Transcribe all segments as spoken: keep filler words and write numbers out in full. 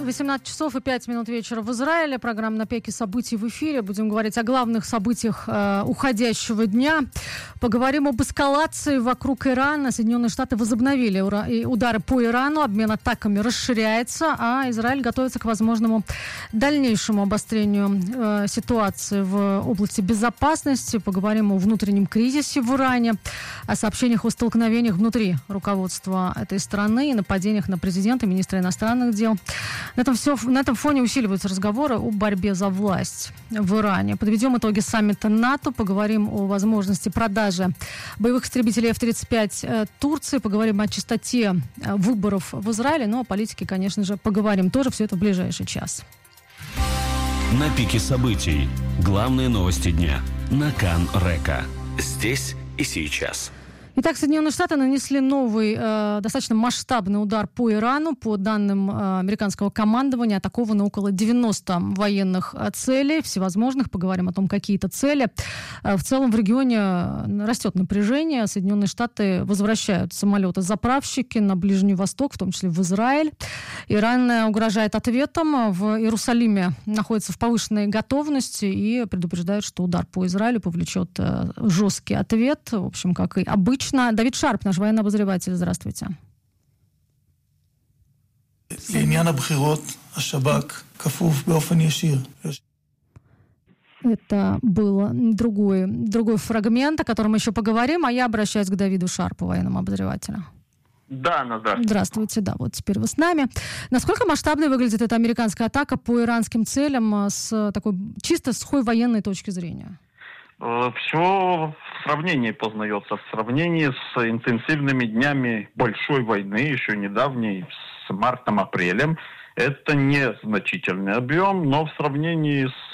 восемнадцать часов и пять минут вечера в Израиле. Программа «На пике событий» в эфире. Будем говорить о главных событиях э, уходящего дня. Поговорим об эскалации вокруг Ирана. Соединенные Штаты возобновили ура- удары по Ирану. Обмен атаками расширяется, а Израиль готовится к возможному дальнейшему обострению э, ситуации в области безопасности. Поговорим о внутреннем кризисе в Иране, о сообщениях о столкновениях внутри руководства этой страны и нападениях на президента, министра иностранных дел. На этом, все, на этом фоне усиливаются разговоры о борьбе за власть в Иране. Подведем итоги саммита НАТО, поговорим о возможности продажи боевых истребителей эф тридцать пять Турции, поговорим о частоте выборов в Израиле, ну, о политике, конечно же, поговорим тоже. Все это в ближайший час. На пике событий. Главные новости дня. На Кан Река. Здесь и сейчас. Итак, Соединенные Штаты нанесли новый, э, достаточно масштабный удар по Ирану. По данным э, американского командования, атаковано около девяноста военных э, целей, всевозможных. Поговорим о том, какие это цели. Э, в целом в регионе растет напряжение. Соединенные Штаты возвращают самолеты-заправщики на Ближний Восток, в том числе в Израиль. Иран угрожает ответом. В Иерусалиме находится в повышенной готовности и предупреждает, что удар по Израилю повлечет э, жесткий ответ. В общем, как и обычно. Давид Шарп, наш военный обозреватель. Здравствуйте. Это был другой, другой фрагмент, о котором мы еще поговорим, а я обращаюсь к Давиду Шарпу, военному обозревателю. Да, ну да. Здравствуйте, да, вот теперь вы с нами. Насколько масштабной выглядит эта американская атака по иранским целям с такой чисто сухой военной точки зрения? Все в сравнении познается, в сравнении с интенсивными днями большой войны, еще недавней, с мартом-апрелем. Это незначительный объем, но в сравнении с,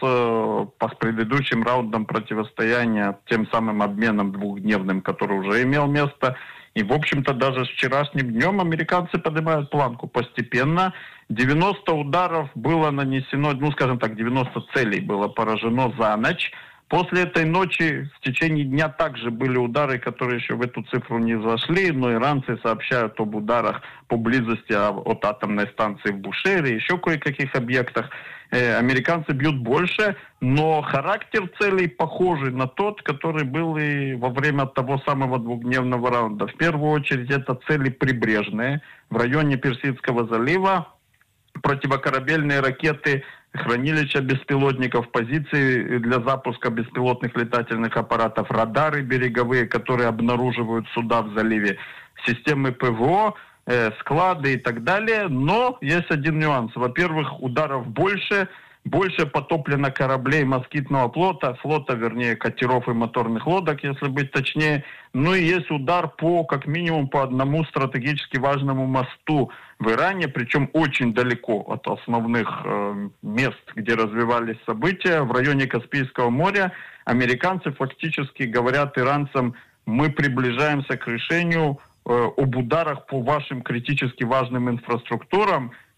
с предыдущим раундом противостояния, тем самым обменом двухдневным, который уже имел место, и, в общем-то, даже с вчерашним днем американцы поднимают планку постепенно. девяносто ударов было нанесено, ну, скажем так, девяносто целей было поражено за ночь. После этой ночи в течение дня также были удары, которые еще в эту цифру не зашли, но иранцы сообщают об ударах поблизости от атомной станции в Бушере, еще кое-каких объектах. Э, американцы бьют больше, но характер целей похожий на тот, который был и во время того самого двухдневного раунда. В первую очередь это цели прибрежные в районе Персидского залива, противокорабельные ракеты, хранилища беспилотников, позиции для запуска беспилотных летательных аппаратов, радары береговые, которые обнаруживают суда в заливе, системы ПВО, э, склады и так далее. Но есть один нюанс. Во-первых, ударов больше, больше потоплено кораблей москитного флота, флота, вернее, катеров и моторных лодок, если быть точнее. Ну и есть удар по, как минимум, по одному стратегически важному мосту в Иране, причем очень далеко от основных э, мест, где развивались события, в районе Каспийского моря. Американцы фактически говорят иранцам: мы приближаемся к решению э, об ударах по вашим критически важным инфраструктурам.